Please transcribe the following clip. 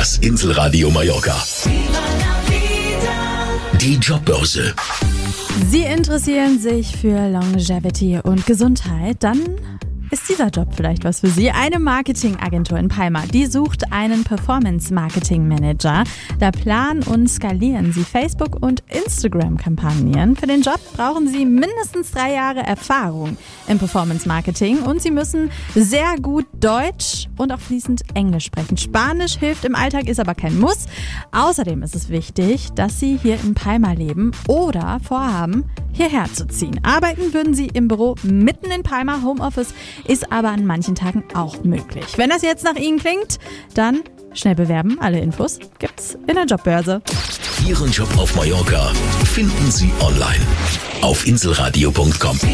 Das Inselradio Mallorca. Die Jobbörse. Sie interessieren sich für Longevity und Gesundheit, dann ist dieser Job vielleicht was für Sie. Eine Marketingagentur in Palma, die sucht einen Performance-Marketing-Manager. Da planen und skalieren sie Facebook- und Instagram-Kampagnen. Für den Job brauchen Sie mindestens 3 Jahre Erfahrung im Performance-Marketing und Sie müssen sehr gut Deutsch und auch fließend Englisch sprechen. Spanisch hilft im Alltag, ist aber kein Muss. Außerdem ist es wichtig, dass Sie hier in Palma leben oder vorhaben, hierher zu ziehen. Arbeiten würden Sie im Büro mitten in Palma. Homeoffice ist aber an manchen Tagen auch möglich. Wenn das jetzt nach Ihnen klingt, dann schnell bewerben. Alle Infos gibt's in der Jobbörse. Ihren Job auf Mallorca finden Sie online auf inselradio.com.